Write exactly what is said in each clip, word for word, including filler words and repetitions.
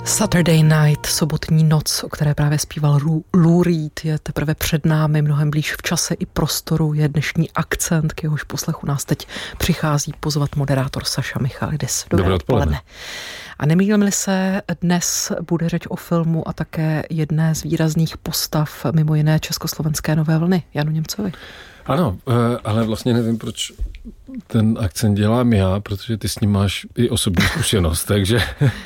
Saturday Night, sobotní noc, o které právě zpíval Lou Reed, je teprve před námi, mnohem blíž v čase i prostoru, je dnešní akcent, k jehož poslechu nás teď přichází pozvat moderátor Saša Michalidis. Dobré odpoledne. A nemýlím-li se, dnes bude řeč o filmu a také jedné z výrazných postav, mimo jiné československé nové vlny, Janu Němcovi. Ano, ale vlastně nevím, proč ten akcent dělám já, protože ty s ním máš i osobní zkušenost, takže...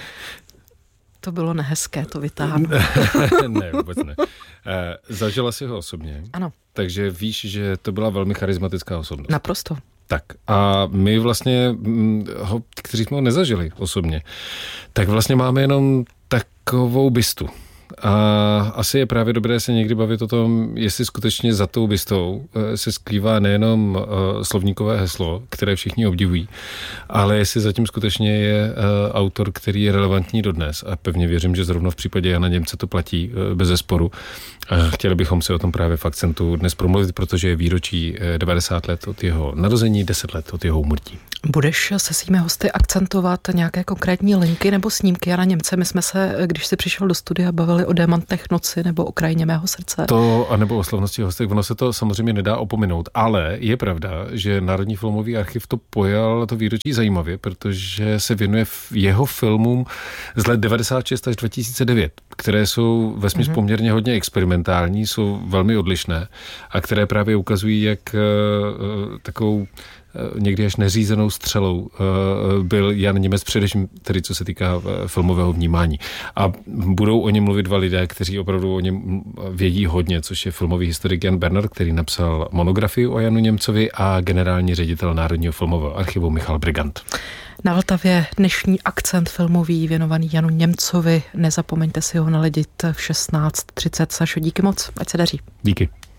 To bylo nehezké to vytáhnout. Ne, vůbec ne. Zažila si ho osobně. Ano. Takže víš, že to byla velmi charismatická osobnost. Naprosto. Tak a my vlastně, ho, kteří jsme ho nezažili osobně, tak vlastně máme jenom takovou bystu. A asi je právě dobré se někdy bavit o tom, jestli skutečně za tou bystou se skrývá nejenom slovníkové heslo, které všichni obdivují, ale jestli zatím skutečně je autor, který je relevantní dodnes. A pevně věřím, že zrovna v případě Jana Němce to platí bez zesporu. A chtěli bychom si o tom právě v akcentu dnes promluvit, protože je výročí devadesát let od jeho narození, deset let od jeho úmrtí. Budeš se svými hosty akcentovat nějaké konkrétní linky nebo snímky Jana Němce? My jsme se, když jsi přišel do studia, bavili o Démantech noci nebo o Krajině mého srdce. To, anebo o slavnosti hostech, ono se to samozřejmě nedá opominout, ale je pravda, že Národní filmový archiv to pojal to výročí zajímavě, protože se věnuje jeho filmům z let devadesát šest až dva tisíce devět, které jsou vesměs mm-hmm. poměrně hodně experimentální, jsou velmi odlišné a které právě ukazují, jak uh, takovou někdy až neřízenou střelou byl Jan Němec, především tedy co se týká filmového vnímání. A budou o něm mluvit dva lidé, kteří opravdu o něm vědí hodně, což je filmový historik Jan Bernard, který napsal monografii o Janu Němcovi, a generální ředitel Národního filmového archivu Michal Brigant. Na Vltavě dnešní akcent filmový věnovaný Janu Němcovi. Nezapomeňte si ho naladit v šestnáct třicet. Sašo, díky moc, ať se daří. Díky.